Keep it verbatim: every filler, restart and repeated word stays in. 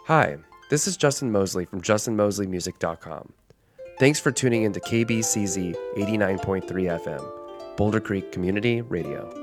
Hi, this is Justin Mosley from justin mosley music dot com. Thanks for tuning into K B C Z eighty-nine point three F M, Boulder Creek Community Radio.